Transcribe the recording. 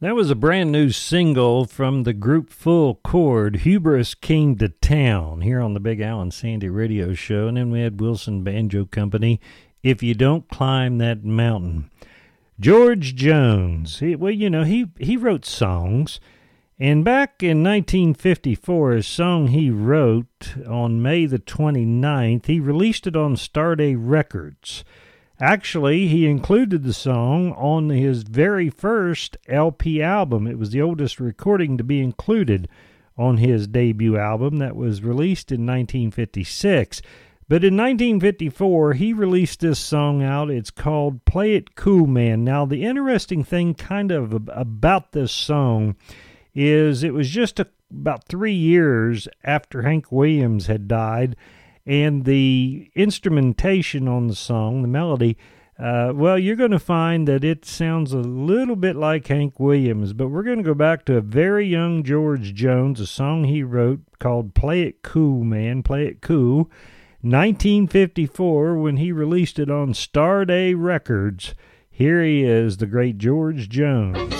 That was a brand new single from the group Full Chord, Hubris Came to Town, here on the Big Al and Sandy radio show. And then we had Wilson Banjo Company, If You Don't Climb That Mountain. George Jones, he wrote songs. And back in 1954, a song he wrote on May the 29th, he released it on Starday Records. Actually, he included the song on his very first LP album. It was the oldest recording to be included on his debut album that was released in 1956. But in 1954, he released this song out. It's called Play It Cool, Man. Now, the interesting thing kind of about this song is it was just about 3 years after Hank Williams had died. And the instrumentation on the song, the melody, you're going to find that it sounds a little bit like Hank Williams. But we're going to go back to a very young George Jones, a song he wrote called Play It Cool, Man, Play It Cool, 1954, when he released it on Starday Records. Here he is, the great George Jones.